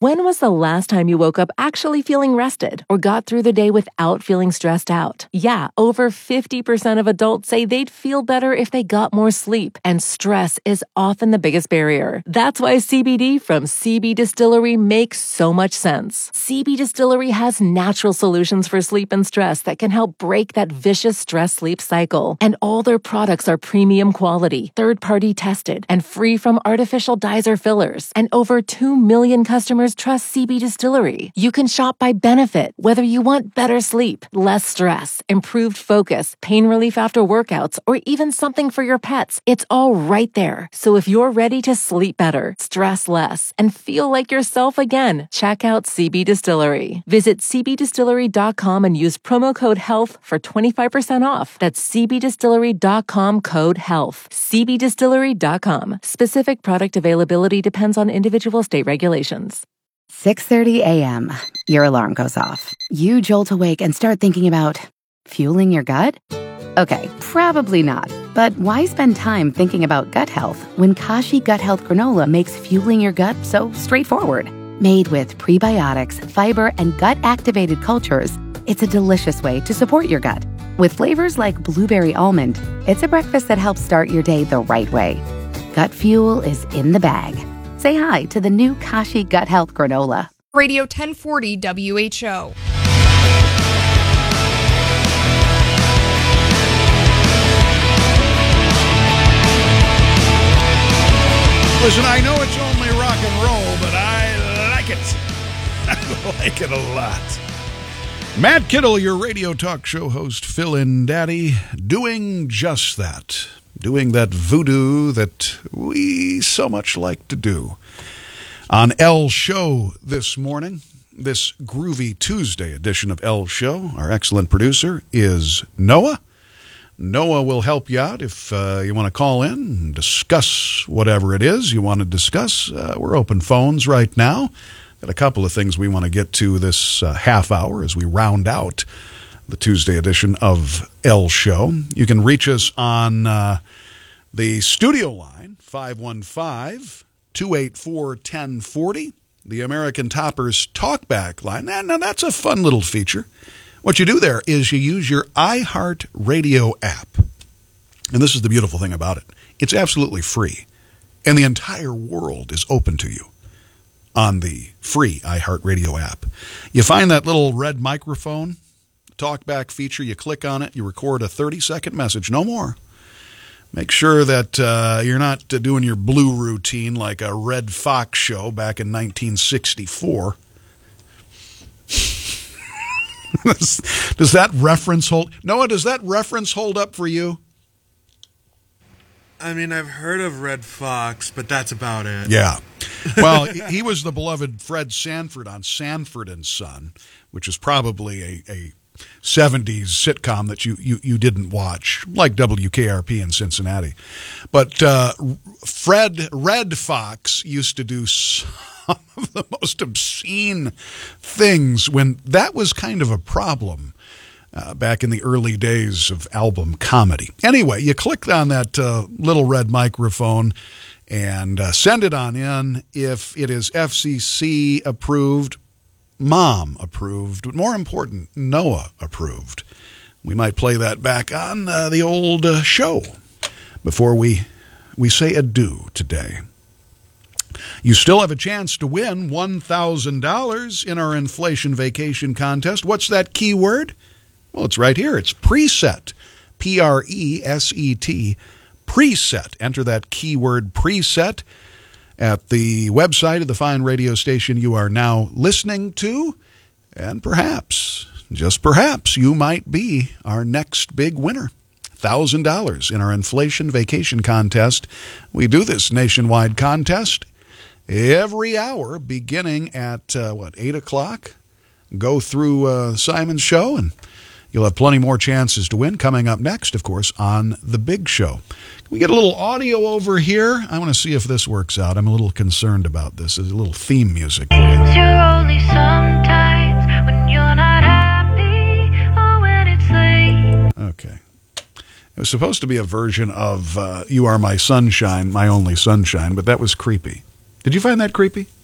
When was the last time you woke up actually feeling rested or got through the day without feeling stressed out? Yeah, over 50% of adults say they'd feel better if they got more sleep, and stress is often the biggest barrier. That's why CBD from CB Distillery makes so much sense. CB Distillery has natural solutions for sleep and stress that can help break that vicious stress-sleep cycle. And all their products are premium quality, third-party tested, and free from artificial dyes or fillers. And over 2 million customers trust CB Distillery. You can shop by benefit, whether you want better sleep, less stress, improved focus, pain relief after workouts, or even something for your pets. It's all right there. So if you're ready to sleep better, stress less, and feel like yourself again, check out CB Distillery. Visit cbdistillery.com and use promo code HEALTH for 25% off. That's cbdistillery.com code HEALTH. cbdistillery.com. Specific product availability depends on individual state regulations. 6:30 a.m. Your alarm goes off. You jolt awake and start thinking about fueling your gut? Okay, probably not. But why spend time thinking about gut health when Kashi Gut Health Granola makes fueling your gut so straightforward? Made with prebiotics, fiber, and gut-activated cultures, it's a delicious way to support your gut. With flavors like blueberry almond, it's a breakfast that helps start your day the right way. Gut fuel is in the bag. Say hi to the new Kashi Gut Health Granola. Radio 1040 WHO. Listen, I know it's only rock and roll, but I like it. I like it a lot. Matt Kittle, your radio talk show host, fill-in daddy, doing just that. Doing that voodoo that we so much like to do. On El Show this morning, this groovy Tuesday edition of El Show, our excellent producer is Noah. Noah will help you out if you want to call in and discuss whatever it is you want to discuss. We're open phones right now. Got a couple of things we want to get to this half hour as we round out the Tuesday edition of El Show. You can reach us on the studio line, 515-284-1040, the American Toppers Talkback line. Now, that's a fun little feature. What you do there is you use your iHeart Radio app. And this is the beautiful thing about it. It's absolutely free. And the entire world is open to you on the free iHeart Radio app. You find that little red microphone, talkback feature, you click on it, you record a 30-second message, no more. Make sure that you're not doing your blue routine like a Red Fox show back in 1964. Does that reference hold? Noah, does that reference hold up for you? I mean, I've heard of Red Fox, but that's about it. Yeah. Well, he was the beloved Fred Sanford on Sanford and Son, which is probably a 70s sitcom that you didn't watch, like WKRP in Cincinnati. But Red Fox used to do some of the most obscene things when that was kind of a problem back in the early days of album comedy. Anyway, you click on that little red microphone and send it on in. If it is FCC approved, Mom approved, but more important, Noah approved. We might play that back on the old show before we say adieu today. You still have a chance to win $1,000 in our Inflation Vacation Contest. What's that keyword? Well, it's right here. It's preset. Preset. Preset. Enter that keyword preset at the website of the fine radio station you are now listening to. And perhaps, just perhaps, you might be our next big winner. $1,000 in our Inflation Vacation Contest. We do this nationwide contest every hour beginning at, 8 o'clock? Go through Simon's show, and you'll have plenty more chances to win coming up next, of course, on The Big Show. Can we get a little audio over here? I want to see if this works out. I'm a little concerned about this. There's a little theme music. You're only sometimes when you're not happy or when it's late. Okay. It was supposed to be a version of You Are My Sunshine, My Only Sunshine, but that was creepy. Did you find that creepy?